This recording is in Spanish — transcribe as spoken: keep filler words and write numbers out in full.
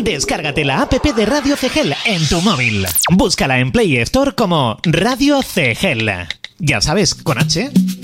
Descárgate la app de Radio Cegel en tu móvil. Búscala en Play Store como Radio Cegel. Ya sabes, con H.